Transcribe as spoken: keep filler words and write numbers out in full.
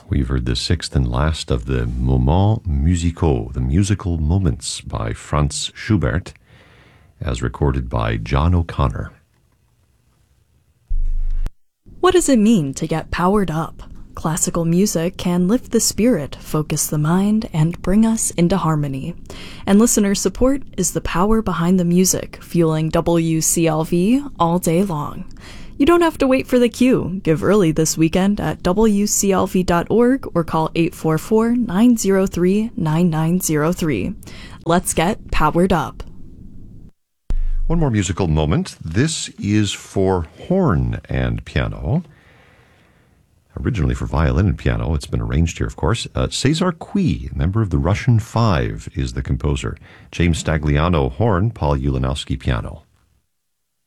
We've heard the sixth and last of the Moments musicaux, the musical moments by Franz Schubert, as recorded by John O'Connor. What does it mean to get powered up? Classical music can lift the spirit, focus the mind, and bring us into harmony. And listener support is the power behind the music, fueling W C L V all day long. You don't have to wait for the cue. Give early this weekend at W C L V dot org or call eight four four, nine zero three, nine nine zero three. Let's get powered up. One more musical moment. This is for horn and piano. Originally for violin and piano. It's been arranged here, of course. Uh, Cesar Cui, member of the Russian Five, is the composer. James Stagliano, horn, Paul Ulanowski, piano.